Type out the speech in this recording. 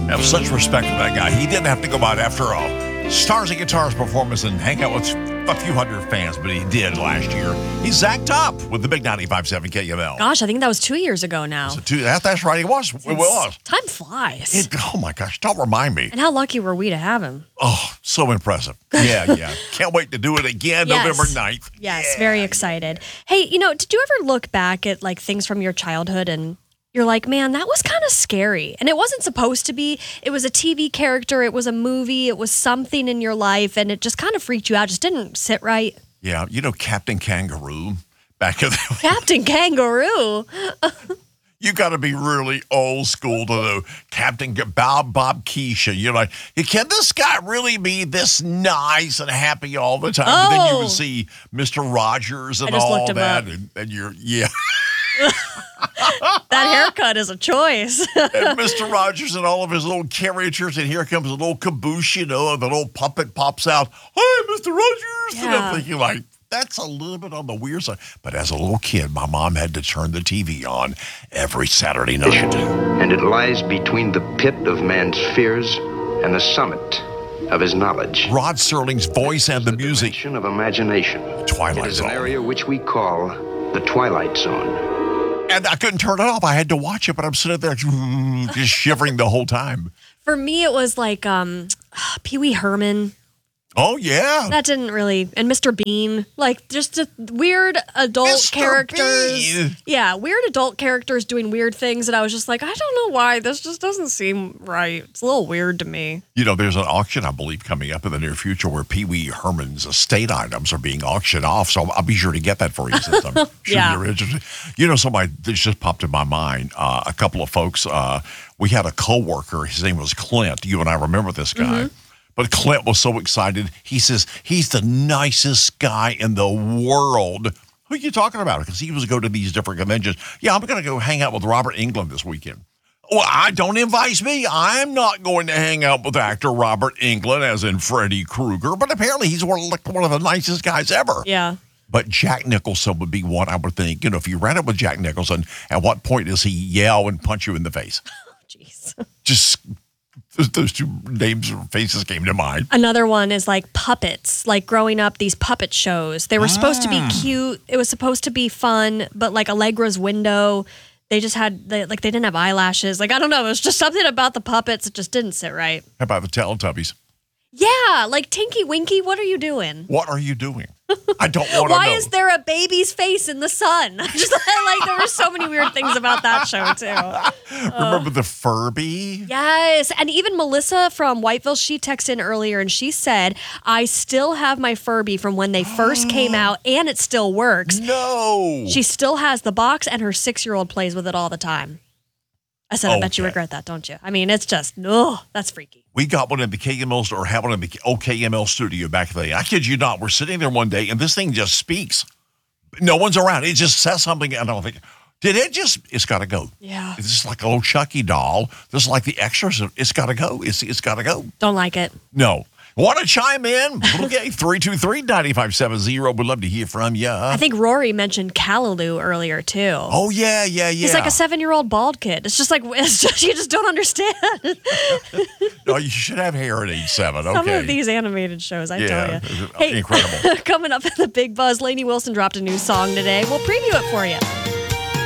have such respect for that guy. He didn't have to go out after a Stars and Guitars performance and hang out with a few hundred fans, but he did last year. He's Zach Top with the big 95.7 KML. Gosh, I think that was 2 years ago now. So that's right. It was. It was. Time flies. Oh, my gosh. Don't remind me. And how lucky were we to have him? Oh, so impressive. Yeah. Can't wait to do it again November 9th. Yes, very excited. Hey, did you ever look back at like things from your childhood and you're like, man, that was kind of scary. And it wasn't supposed to be. It was a TV character. It was a movie. It was something in your life. And it just kind of freaked you out. Just didn't sit right. Yeah. Captain Kangaroo back in the Captain Kangaroo. You got to be really old school to know Captain Bob Keisha. You're like, can this guy really be this nice and happy all the time? But then you would see Mr. Rogers and all that. And you're, That haircut is a choice. And Mr. Rogers and all of his little caricatures, and here comes a little caboose, and the little puppet pops out. Hi, Mr. Rogers. Yeah. And I'm thinking, like, that's a little bit on the weird side. But as a little kid, my mom had to turn the TV on every Saturday night. And it lies between the pit of man's fears and the summit of his knowledge. Rod Serling's voice and the music. Dimension of imagination. Twilight It is Zone. an area which we call the Twilight Zone. And I couldn't turn it off. I had to watch it, but I'm sitting there just shivering the whole time. For me, it was like Pee Wee Herman. Oh, yeah. That didn't really, and Mr. Bean, like just weird adult Mr. characters. Bean. Yeah, weird adult characters doing weird things. And I was just like, I don't know why. This just doesn't seem right. It's a little weird to me. There's an auction, I believe, coming up in the near future where Pee Wee Herman's estate items are being auctioned off. So I'll be sure to get that for you since I'm sure you're interested. Somebody that just popped in my mind, a couple of folks, we had a coworker. His name was Clint. You and I remember this guy. Mm-hmm. But Clint was so excited. He says, he's the nicest guy in the world. Who are you talking about? Because he was go to these different conventions. Yeah, I'm going to go hang out with Robert Englund this weekend. Well, don't invite me. I'm not going to hang out with actor Robert Englund, as in Freddy Krueger. But apparently he's one of the nicest guys ever. Yeah. But Jack Nicholson would be one I would think. If you ran up with Jack Nicholson, at what point does he yell and punch you in the face? Jeez. Just... Those two names or faces came to mind. Another one is like puppets. Like growing up, these puppet shows. They were supposed to be cute. It was supposed to be fun, but like Allegra's Window, they just had, they didn't have eyelashes. Like, I don't know. It was just something about the puppets that just didn't sit right. How about the Teletubbies? Yeah, like Tinky Winky, what are you doing? What are you doing? I don't want to know. Why is there a baby's face in the sun? Just like there were so many weird things about that show too. Remember the Furby? Yes, and even Melissa from Whiteville, she texted in earlier and she said, I still have my Furby from when they first came out and it still works. No. She still has the box and her 6-year-old plays with it all the time. I said, I bet you regret that, don't you? I mean, it's just, that's freaky. We got one in the KML or had one in the OKML studio back then. I kid you not. We're sitting there one day and this thing just speaks. No one's around. It just says something. And I'm thinking, it's got to go. Yeah. It's just like a little Chucky doll. This is like the Exorcist. It's got to go. It's got to go. Don't like it. No. Want to chime in? Okay, 323-9570. We'd love to hear from you. I think Rory mentioned Callaloo earlier, too. Oh, yeah. He's like a 7-year-old bald kid. It's just like, you just don't understand. No, you should have hair at age 7, okay. Some of these animated shows, I tell you. Hey, incredible. Coming up in the Big Buzz, Lainey Wilson dropped a new song today. We'll preview it for you.